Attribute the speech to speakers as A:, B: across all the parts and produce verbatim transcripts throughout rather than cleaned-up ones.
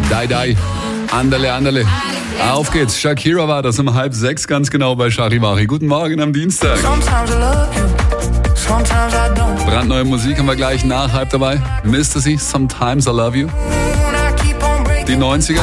A: Dai Dai, Anderle, Anderle. Auf geht's, Shakira war das um halb sechs ganz genau bei Charivari. Guten Morgen am Dienstag. Brandneue Musik haben wir gleich nach halb dabei. Mister Sie, Sometimes I Love You. Die neunziger.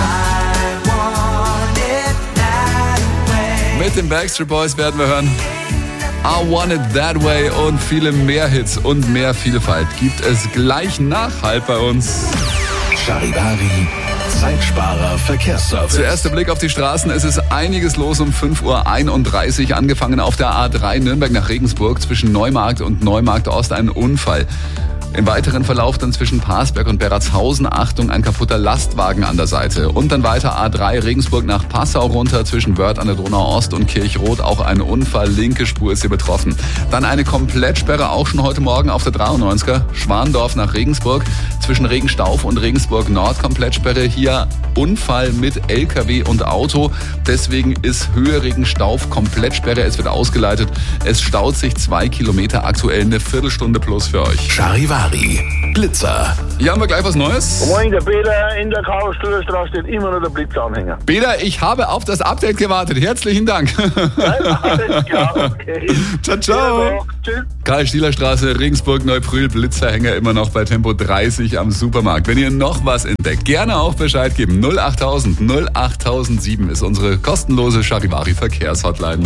A: Mit den Backstreet Boys werden wir hören I Want It That Way und viele mehr Hits und mehr Vielfalt gibt es gleich nach halb bei uns.
B: Charivari, Zeitsparer, Verkehrsservice.
A: Zuerst der Blick auf die Straßen. Es ist einiges los um fünf Uhr einunddreißig. Angefangen auf der A drei Nürnberg nach Regensburg zwischen Neumarkt und Neumarkt Ost ein Unfall. Im weiteren Verlauf dann zwischen Parsberg und Berratshausen, Achtung, ein kaputter Lastwagen an der Seite. Und dann weiter A drei Regensburg nach Passau runter zwischen Wörth an der Donau Ost und Kirchroth, auch ein Unfall, linke Spur ist hier betroffen. Dann eine Komplettsperre auch schon heute Morgen auf der dreiundneunziger, Schwandorf nach Regensburg, zwischen Regenstauf und Regensburg Nord Komplettsperre, hier Unfall mit L K W und Auto, deswegen ist Höhe Regenstauf Komplettsperre, es wird ausgeleitet, es staut sich zwei Kilometer, aktuell eine Viertelstunde plus für euch.
B: Charivari, Blitzer.
A: Hier haben wir gleich was Neues.
C: Moin, der Peter, in der Karlsruher steht immer noch der Blitzanhänger.
A: Peter, ich habe auf das Update gewartet. Herzlichen Dank.
C: Nein, alles klar, okay.
A: Ciao, ciao.
C: Ja, tschüss.
A: Karl-Stieler-Straße, Regensburg, Neubrühl, Blitzerhänger immer noch bei Tempo dreißig am Supermarkt. Wenn ihr noch was entdeckt, gerne auch Bescheid geben. null achttausend, null achttausendsieben ist unsere kostenlose Charivari-Verkehrshotline.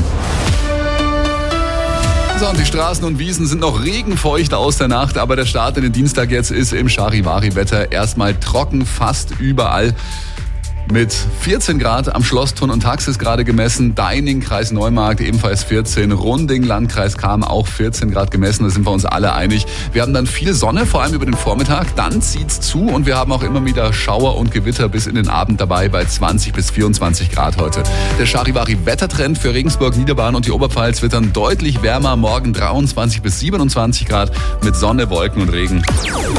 A: So, und die Straßen und Wiesen sind noch regenfeucht aus der Nacht, aber der Start in den Dienstag jetzt ist im Charivari-Wetter erstmal trocken, fast überall. Mit vierzehn Grad am Schlossturn und Taxis gerade gemessen, Deining, Kreis Neumarkt ebenfalls vierzehn, Runding, Landkreis Cham auch vierzehn Grad gemessen, da sind wir uns alle einig. Wir haben dann viel Sonne, vor allem über den Vormittag, dann zieht's zu und wir haben auch immer wieder Schauer und Gewitter bis in den Abend dabei bei zwanzig bis vierundzwanzig Grad heute. Der Charivari-Wettertrend für Regensburg, Niederbayern und die Oberpfalz wird dann deutlich wärmer, morgen dreiundzwanzig bis siebenundzwanzig Grad mit Sonne, Wolken und Regen.